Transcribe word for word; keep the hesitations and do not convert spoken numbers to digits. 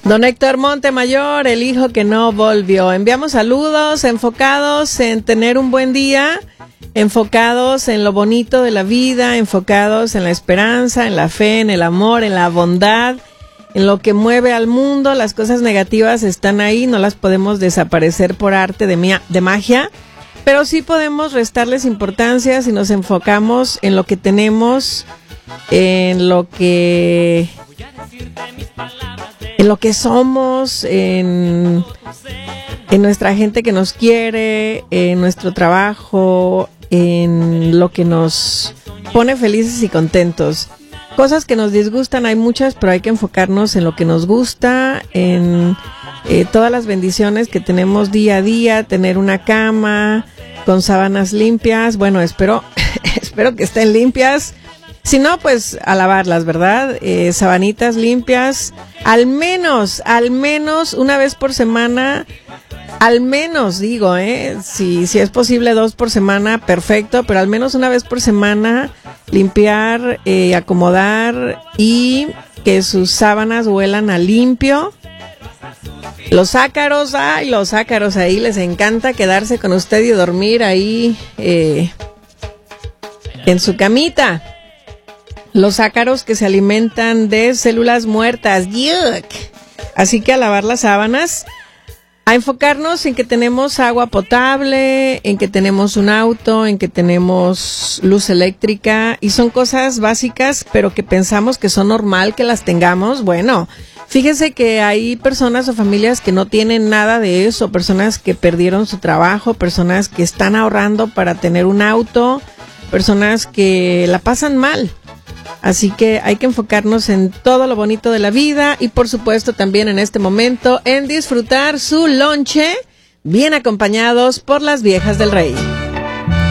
Don Héctor Montemayor, el hijo que no volvió. Enviamos saludos enfocados en tener un buen día, enfocados en lo bonito de la vida, enfocados en la esperanza, en la fe, en el amor, en la bondad, en lo que mueve al mundo. Las cosas negativas están ahí, no las podemos desaparecer por arte de, mia- de magia, pero sí podemos restarles importancia si nos enfocamos en lo que tenemos, en lo que... en lo que somos, en, en nuestra gente que nos quiere, en nuestro trabajo, en lo que nos pone felices y contentos. Cosas que nos disgustan hay muchas, pero hay que enfocarnos en lo que nos gusta, en eh, todas las bendiciones que tenemos día a día, tener una cama con sábanas limpias. Bueno, espero, espero que estén limpias. Si no, pues a lavarlas, ¿verdad? Eh, sabanitas limpias, al menos, al menos una vez por semana, al menos digo, ¿eh? Si, si es posible dos por semana, perfecto, pero al menos una vez por semana limpiar, eh, acomodar y que sus sábanas huelan a limpio. Los ácaros, ay, los ácaros ahí les encanta quedarse con usted y dormir ahí eh, en su camita. Los ácaros que se alimentan de células muertas. ¡Yuck! Así que a lavar las sábanas, a enfocarnos en que tenemos agua potable, en que tenemos un auto, en que tenemos luz eléctrica, y son cosas básicas, pero que pensamos que son normal que las tengamos. Bueno, fíjese que hay personas o familias que no tienen nada de eso, personas que perdieron su trabajo, personas que están ahorrando para tener un auto, personas que la pasan mal. Así que hay que enfocarnos en todo lo bonito de la vida y por supuesto también en este momento en disfrutar su lonche bien acompañados por las viejas del rey.